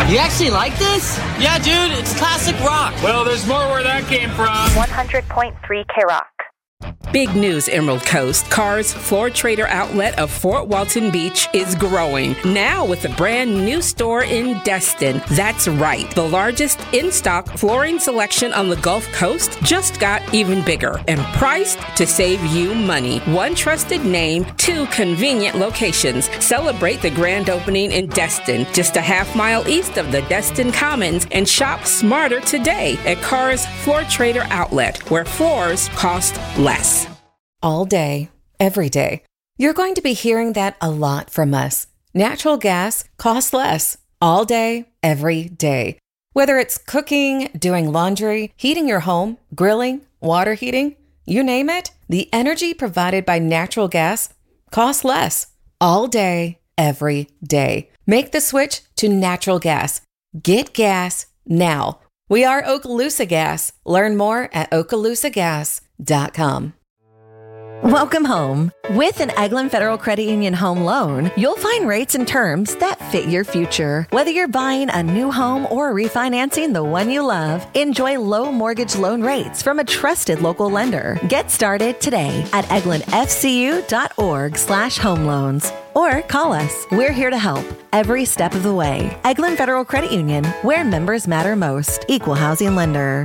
You actually like this? Yeah, dude, it's classic rock. Well, there's more where that came from. 100.3 K-Rock. Big news, Emerald Coast. Carr's Floor Trader outlet of Fort Walton Beach is growing. Now with a brand new store in Destin. That's right. The largest in-stock flooring selection on the Gulf Coast just got even bigger and priced to save you money. One trusted name, 2 convenient locations. Celebrate the grand opening in Destin, just a half-mile east of the Destin Commons, and shop smarter today at Carr's Floor Trader outlet, where floors cost less. All day, every day. You're going to be hearing that a lot from us. Natural gas costs less. All day, every day. Whether it's cooking, doing laundry, heating your home, grilling, water heating, you name it, the energy provided by natural gas costs less. All day, every day. Make the switch to natural gas. Get gas now. We are Okaloosa Gas. Learn more at okaloosagas.com. Welcome home. With an Eglin Federal Credit Union home loan, you'll find rates and terms that fit your future. Whether you're buying a new home or refinancing the one you love, enjoy low mortgage loan rates from a trusted local lender. Get started today at eglinfcu.org/home loans. Or call us. We're here to help every step of the way. Eglin Federal Credit Union, where members matter most. Equal housing lender.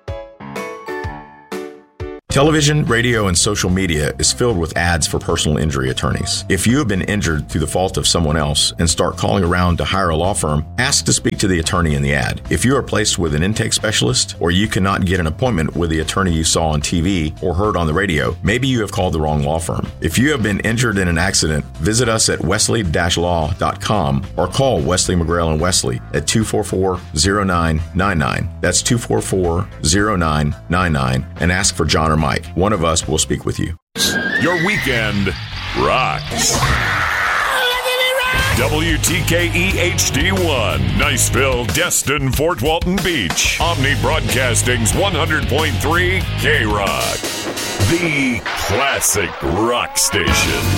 Television, radio, and social media is filled with ads for personal injury attorneys. If you have been injured through the fault of someone else and start calling around to hire a law firm, ask to speak to the attorney in the ad. If you are placed with an intake specialist or you cannot get an appointment with the attorney you saw on TV or heard on the radio, maybe you have called the wrong law firm. If you have been injured in an accident, visit us at wesley-law.com or call Wesley McGrail and Wesley at 244-0999. That's 244-0999 and ask for John or Mike. One of us will speak with you. Your weekend rocks. WTKE HD1, Niceville, Destin, Fort Walton Beach. Omni Broadcasting's 100.3 K-Rock. The classic rock station.